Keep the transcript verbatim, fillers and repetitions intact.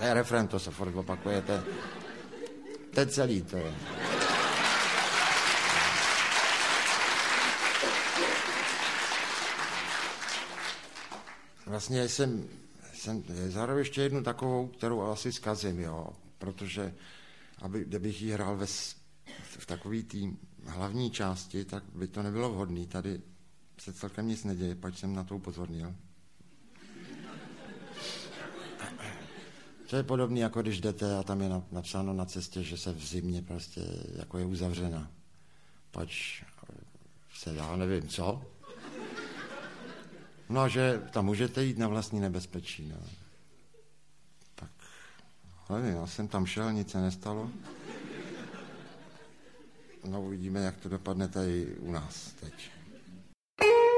To je refrén, to se furt opakuje, to je, to je celý, to je. Vlastně jsem, jsem zahrál ještě jednu takovou, kterou asi zkazím, jo, protože aby, kdybych ji hrál ve, v takové té hlavní části, tak by to nebylo vhodné. Tady se celkem nic neděje, pač jsem na to upozornil. To je podobné, jako když jdete a tam je napsáno na cestě, že se v zimě prostě jako je uzavřena. Pač se já nevím co. No, že tam můžete jít na vlastní nebezpečí. No. Tak, nevím, já jsem tam šel, nic se nestalo. No, uvidíme, jak to dopadne tady u nás teď.